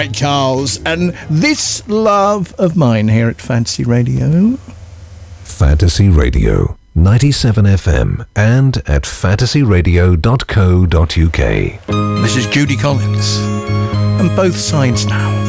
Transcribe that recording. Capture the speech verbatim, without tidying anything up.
right, Charles. And this love of mine here at Fantasy Radio. Fantasy Radio, ninety-seven F M, and at fantasy radio dot co dot uk. This is Judy Collins. And both sides now.